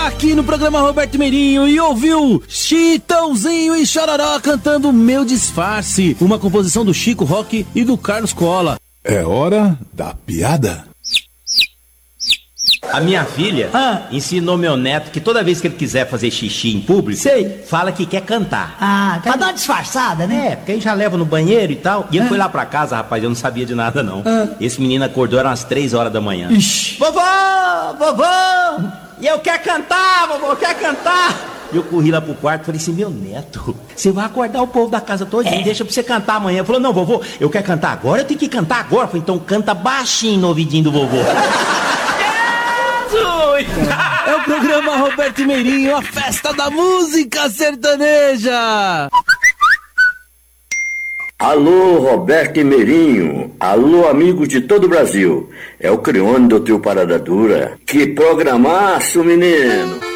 tá aqui no programa Roberto Meirinho e ouviu Chitãozinho e Chororó cantando Meu Disfarce, uma composição do Chico Rock e do Carlos Cola. É hora da piada. A minha filha ensinou meu neto que toda vez que ele quiser fazer xixi em público, fala que quer cantar. Ah, pra dar uma disfarçada, né? É, porque aí já leva no banheiro e tal. E ele foi lá pra casa, rapaz, eu não sabia de nada não. Esse menino acordou, eram umas 3 horas da manhã. Ixi. Vovô! E eu quero cantar, vovô, eu quero cantar! Eu corri lá pro quarto e falei assim, meu neto, você vai acordar o povo da casa todinho, deixa pra você cantar amanhã. Ele falou, não, vovô, eu quero cantar agora, eu tenho que cantar agora. Eu falei, então canta baixinho no ouvidinho do vovô. É o programa Roberto Meirinho, a festa da música sertaneja. Alô, Roberto e Meirinho. Alô, amigos de todo o Brasil. É o Creone do trio Parada Dura. Que programaço, menino.